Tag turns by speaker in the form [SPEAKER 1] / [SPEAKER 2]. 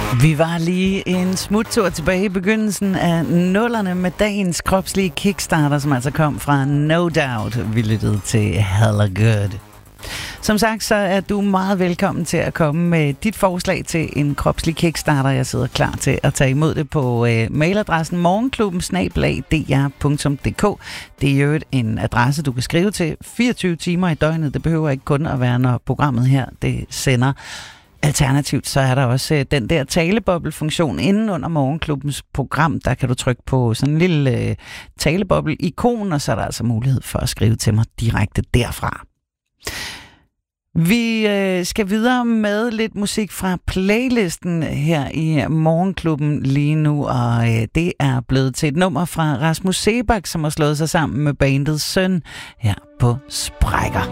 [SPEAKER 1] Vi var lige en smuttur tilbage i begyndelsen af 00'erne med dagens kropslige kickstarter, som altså kom fra No Doubt. Vi lyttede til Hella Good. Som sagt, så er du meget velkommen til at komme med dit forslag til en kropslig kickstarter. Jeg sidder klar til at tage imod det på mailadressen morgenklubben@dr.dk. Det er jo en adresse, du kan skrive til 24 timer i døgnet. Det behøver ikke kun at være, når programmet her det sender. Alternativt så er der også den der taleboble-funktion inde under Morgenklubbens program. Der kan du trykke på sådan en lille taleboble-ikon, og så er der altså mulighed for at skrive til mig direkte derfra. Vi skal videre med lidt musik fra playlisten her i Morgenklubben lige nu, og det er blevet til et nummer fra Rasmus Seebach, som har slået sig sammen med bandet Søn her på Sprækker.